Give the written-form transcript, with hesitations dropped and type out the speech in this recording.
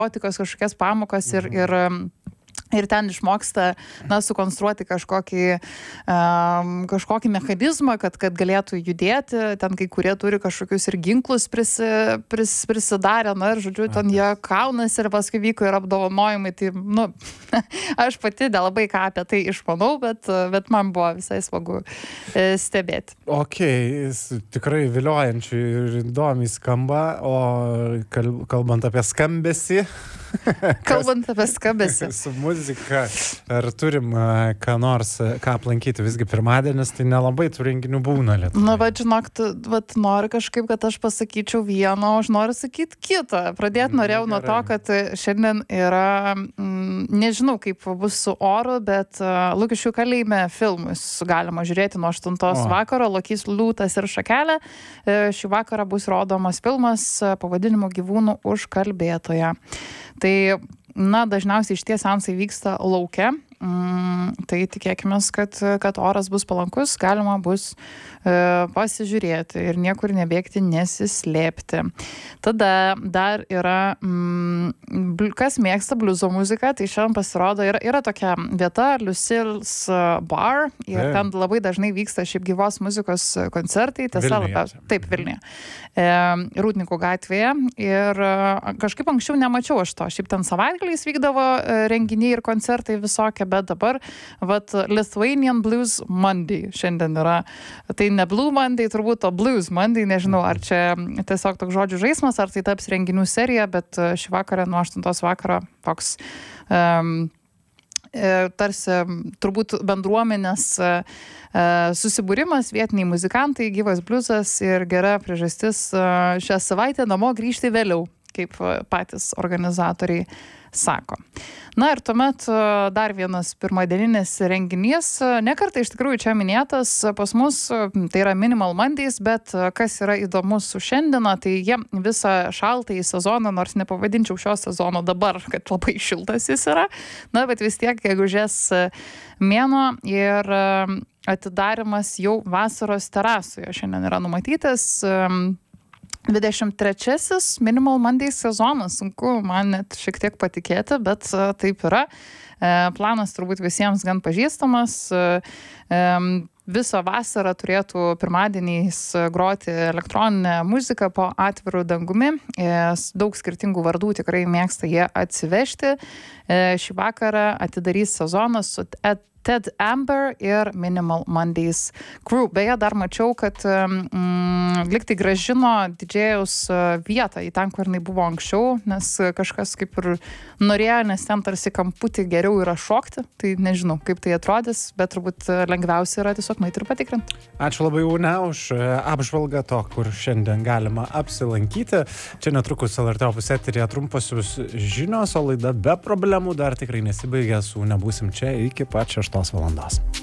kažkokias pamokas ir ten išmoksta, sukonstruoti kažkokį mechanizmą, kad galėtų judėti. Ten kai kurie turi kažkokius ir ginklus prisidarę, ir žodžiu, ten jie kaunasi ir paskui vyko ir apdovanojimai. Tai, aš pati nelabai ką apie tai išmanau, bet man buvo visai smagu stebėti. Tikrai viliojančiai ir įdomiai skamba, o kalbant apie skambesį. Su muzika. Ar turim ką aplankyti? Visgi pirmadienis, tai nelabai tų renginių būna Lietuvoje. Bet žinok, noriu kažkaip, kad aš pasakyčiau vieną, aš noriu sakyti kitą. Pradėti norėjau nuo to, kad šiandien yra, nežinau kaip bus su oru, bet Lukiškių kalėjime filmus galima žiūrėti nuo 8 vakaro, Lokys, liūtas ir šakelė. Šį vakarą bus rodomas filmas pavadinimu Gyvūnų užkalbėtoja. Tai, dažniausiai šitie seansai vyksta lauke, tai tikėkime, kad oras bus palankus, galima bus pasižiūrėti ir niekur nebėgti, nesislėpti. Tada dar yra, kas mėgsta bliuzo muziką, tai šiandien pasirodo, yra tokia vieta, Lucille's Bar, ir ten labai dažnai vyksta šiaip gyvos muzikos koncertai, taip, Vilniuje, Rūdninkų gatvėje, ir kažkaip anksčiau nemačiau aš to, šiaip ten savaitgaliais vykdavo renginiai ir koncertai visokie, bet dabar, Lithuanian Blues Monday šiandien yra. Tai ne Blue Monday, turbūt, o Blues Monday, nežinau, ar čia tiesiog toks žodžių žaismas, ar tai taps renginių serija, bet šį vakarą nuo 8 vakaro toks tarsi turbūt bendruomenės susibūrimas, vietiniai muzikantai, gyvas bliuzas ir gera priežastis šią savaitę namo grįžti vėliau, kaip patys organizatoriai sako. Ir tuomet dar vienas pirmadieninis renginys, nekartą iš tikrųjų čia minėtas pas mus, tai yra Minimal Mondays, bet kas yra įdomu su šiandiena, tai jie visą šaltąjį sezoną, nors nepavadinčiau šio sezono dabar, kad labai šiltas jis yra, bet vis tiek gegužės mėnuo ir atidarimas jau vasaros terasoje šiandien yra numatytas. 23 Minimal Mondays sezonas, sunku man net šiek tiek patikėti, bet taip yra. Planas turbūt visiems gan pažįstamas. Visą vasarą turėtų pirmadieniais groti elektroninę muziką po atviru dangumi. Daug skirtingų vardų tikrai mėgsta jie atsivežti. Šį vakarą atidarys sezonas su Ted Amber ir Minimal Mondays Crew. Beje, dar mačiau, kad liktai grąžino didžėjaus vietą į ten, kur jinai buvo anksčiau, nes kažkas kaip ir norėjo, nes ten tarsi kamputį geriau yra šokti. Tai nežinau, kaip tai atrodys, bet turbūt lengviausia yra tiesiog nueiti ir patikrinti. Ačiū labai, Une, už apžvalgą to, kur šiandien galima apsilankyti. Čia netrukus LRT Opus eteryje trumposios žinios, o laida be problemų dar tikrai nesibaigė. Su Une būsim čia iki pat 6 valandos.